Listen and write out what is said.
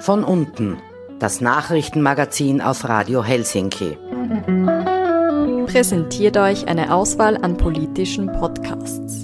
von unten, das Nachrichtenmagazin auf Radio Helsinki. Präsentiert euch eine Auswahl an politischen Podcasts.